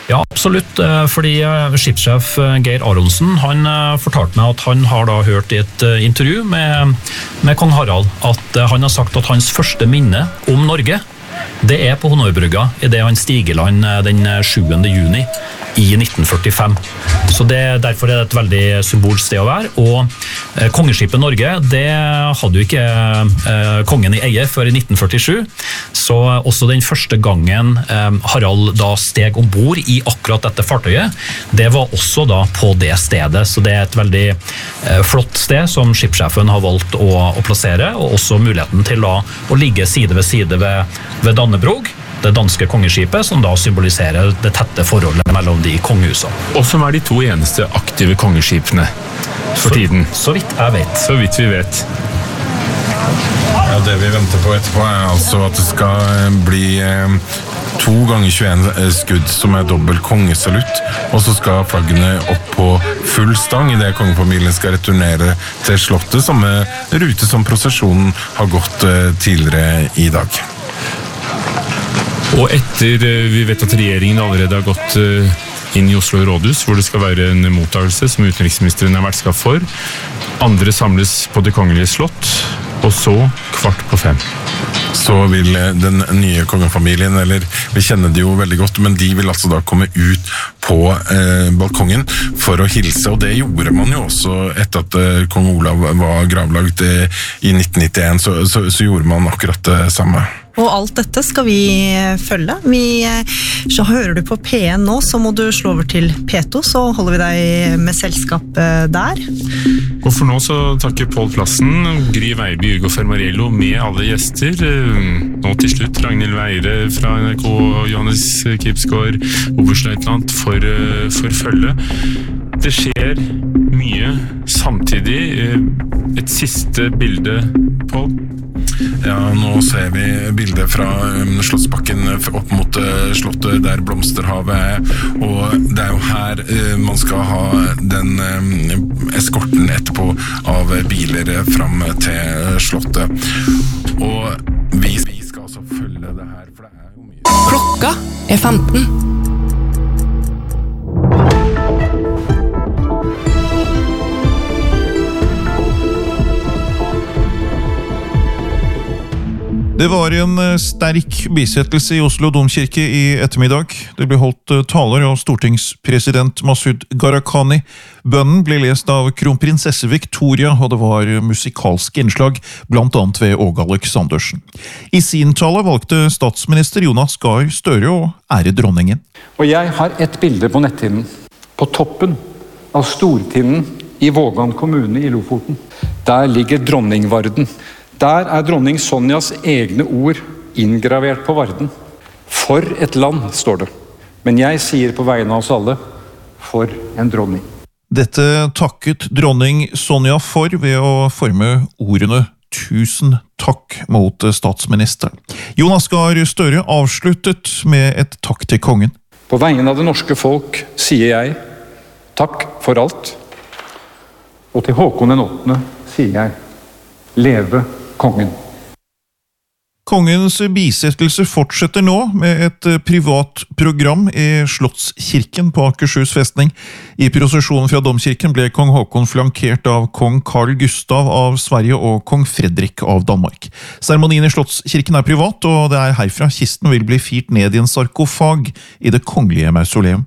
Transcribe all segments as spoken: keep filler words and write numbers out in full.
Ja, absolutt, fordi skipssjef Geir Aronsen, han fortalte meg at han har da hørt i et intervju med, med kong Harald at han har sagt at hans første minne om Norge, det er på Honorbrygga i det han stiger i land den sjuende juni i nitten førtifem. Så det, derfor er det et veldig symbolsk sted å være, og eh, kongeskipet Norge, det hadde jo ikke eh, kongen i eie før i nitten førtisju, så også den første gangen eh, Harald da steg ombord i akkurat dette fartøyet, det var også da på det stedet, så det er et veldig eh, flott sted som skipssjefen har valgt å, å plassere, og også muligheten til da å ligge side ved side ved, ved Dannebrog, det danske kongeskipet, som da symboliserer det tette forholdet mellom de kongehusene. Og som er de to eneste aktive kongeskipene for så, tiden. Så vidt jeg vet. Så vidt vi vet. Ja, det vi venter på etterpå er altså at det skal bli eh, to ganger tjueen skudd som er dobbelt kongesalutt, og så skal flaggene opp på full stang i det kongefamilien skal returnere til slottet, samme rute som prosesjonen har gått eh, tidligere i dag. Og etter, vi vet at regjeringen allerede har gått inn i Oslo rådhus, hvor det skal være en mottagelse som utenriksministeren er vertskap for. Andre samles på Det kongelige slott, og så kvart på fem. Så vil den nye kongefamilien, eller vi kjenner det jo veldig godt, men de vil altså da komme ut på eh, balkongen for å hilse, og det gjorde man jo også etter at eh, kong Olav var gravlagt eh, i nitten nittien, så, så, så gjorde man akkurat det samme. Og alt dette skal vi følge. Vi, så hører du på P en nå, så må du slå over til P to, så holder vi deg med selskap der. Og for nå så takker Pål Plassen, Gry Veiby, Ugo Fermarello med alle gjester. Nå til slutt Ragnhild Veire fra N R K og Johannes Kipsgaard, oberstløytnant for, for følge. Det skjer mye samtidig. Et siste bilde, Pål. Ja, nå ser vi bildet fra um, Slottsbakken opp mot uh, slottet der Blomsterhavet er, og det er jo her uh, man skal ha den um, eskorten etterpå av biler uh, fram til slottet. Og vi, vi skal altså følge det her, for det er jo mye. Klokka er femten. Det var en sterk bisettelse i Oslo domkirke i ettermiddag. Det ble holdt taler av stortingspresident Masud Gharahkhani. Bønnen ble lest av kronprinsesse Victoria, og det var musikalske innslag, blant annet ved Åge Aleksandersen. I sin tale valgte statsminister Jonas Gahr Støre å ære dronningen. Og jeg har et bilde på netthinnen, på toppen av Stortinden i Vågan kommune i Lofoten. Der ligger dronningvarden. Der er dronning Sonjas egne ord inngravert på varden. For et land, står det. Men jeg sier på vegne av oss alle, for en dronning. Dette takket dronning Sonja for ved å forme ordene «Tusen takk» mot statsministeren. Jonas Gahr Støre avsluttet med et takk til kongen. På vegne av det norske folk sier jeg takk for alt. Og til Håkon den åttende sier jeg leve kongen. Kongens bisettelse fortsetter nå med et privat program i Slottskirken på Akershus festning. I prosesjonen fra domkirken ble kong Håkon flankert av kong Carl Gustav av Sverige og kong Fredrik av Danmark. Seremonien i Slottskirken er privat, og det er herfra kisten vil bli firt ned i en sarkofag i det kongelige mausoleum.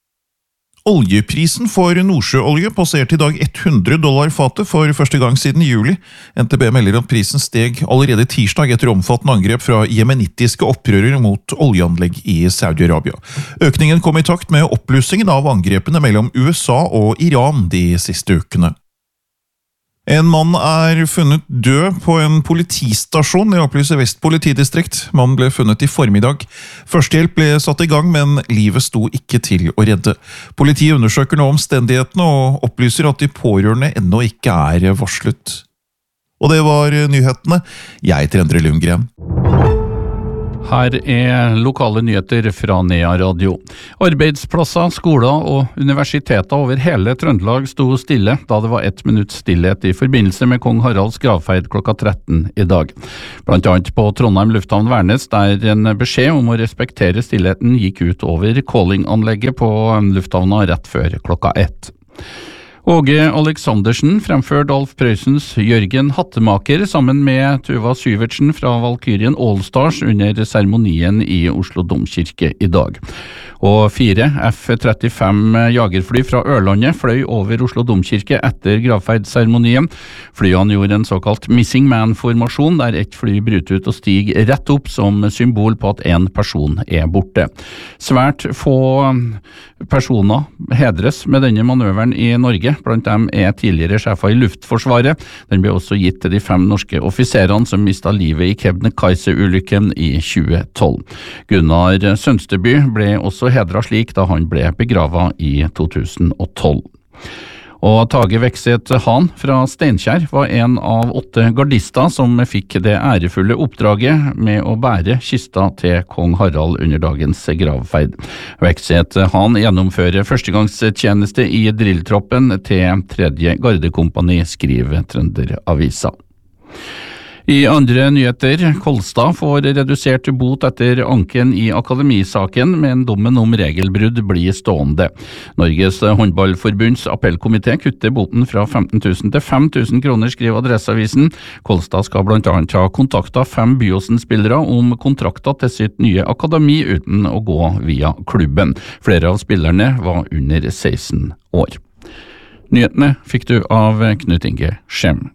Oljeprisen for Nordsjøolje passerte i dag hundre dollar fatet for første gang siden juli. N T B melder at prisen steg allerede tirsdag etter omfattende angrep fra jemenittiske opprører mot oljeanlegg i Saudi-Arabia. Økningen kom i takt med oppblussingen av angrepene mellom U S A og Iran de siste ukene. En mann er funnet død på en politistasjon i Akershus Vest politidistrikt. Mannen ble funnet i formiddag. Førstehjelp ble satt i gang, men livet sto ikke til å redde. Politiet undersøker nå omstendighetene og opplyser at de pårørende ennå ikke er varslet. Og det var nyhetene. Jeg heter Endre Lundgren. Her er lokale nyheter fra Nea Radio. Arbeidsplasser, skoler og universiteter over hele Trøndelag sto stille da det var ett minutt stillhet i forbindelse med Kong Haralds gravferd klokka tretten i dag. Blant annet på Trondheim lufthavn Værnes, der en beskjed om å respektere stillheten gikk ut over calling-anlegget på lufthavna rett før klokka ett. Åge Aleksandersen fremførte Alf Prøysens Jørgen Hattemaker sammen med Tuva Syvertsen fra Valkyrien Allstars under seremonien i Oslo Domkirke i dag. Og fire F trettifem jagerfly fra Ørlandet fløy over Oslo Domkirke etter gravferdseremonien. Flyene gjorde en såkalt Missing Man-formasjon, der ett fly bryter ut og stiger rett opp som symbol på at en person er borte. Svært få personer hedres med denne manøveren i Norge. Blant dem er tidligere sjefer i Luftforsvaret. Den ble også gitt til de fem norske offiserene som mistet livet i Kebnekaise-ulykken i tjue tolv. Gunnar Sønsteby ble også hedret slik da han ble begravet i to tusen og tolv. Og Tage Vekseth Han fra Steinkjer var en av åtte gardister som fikk det ærefulle oppdraget med å bære kista til Kong Harald under dagens gravferd. Vekseth Han gjennomfører førstegangstjeneste i drilltroppen til tredje gardekompani, skriver Trønderavisa. I andre nyheter, Kolstad får redusert bot etter anken i akademisaken, men dommen om regelbrudd blir stående. Norges håndballforbunds appellkomité kutter boten fra femten tusen til fem tusen kroner, skriver Adresseavisen. Kolstad skal blant annet ha kontaktet fem Byåsen-spillere om kontrakter til sitt nye akademi uten å gå via klubben. Flere av spillerne var under seksten år. Nyhetene fikk du av Knut Inge Skjem.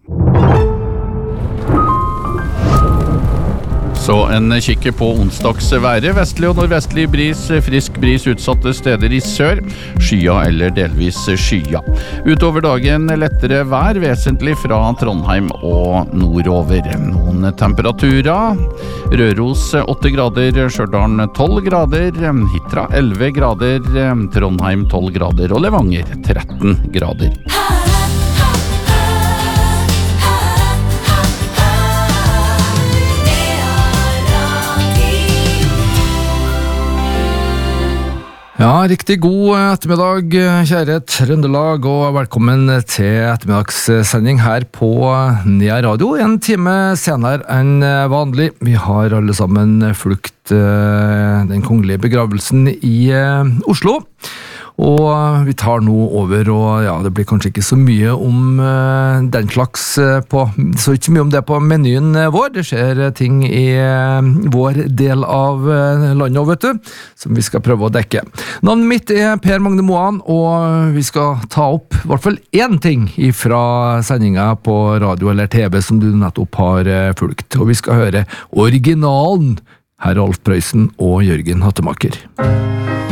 Så en kikker på onsdagsværet. Vestlig og nordvestlig bris, frisk bris utsatte steder i sør, skya eller delvis skya. Utover dagen lettere vær, vesentlig fra Trondheim og nordover. Noen temperaturer: Røros åtte grader, Stjørdal tolv grader, Hitra elleve grader, Trondheim tolv grader og Levanger tretten grader. Ja, riktig god ettermiddag, kjære Trøndelag, og velkommen til ettermiddagssending her på Nea Radio. En time senere enn vanlig. Vi har alle sammen fulgt den kongelige begravelsen i Oslo. Og vi tar nå over, og ja, det blir kanskje ikke så mye om uh, den slags uh, på, så ikke mye om det på menyen vår. Det skjer ting i uh, vår del av uh, landet, vet du, som vi skal prøve å dekke. Navnet mitt er Per Magne Moan, og vi skal ta opp i hvert fall én ting fra sendinga på radio eller T V som du nettopp har uh, fulgt. Og vi skal høre originalen, herr Alf Prøysen og Jørgen Hattemaker.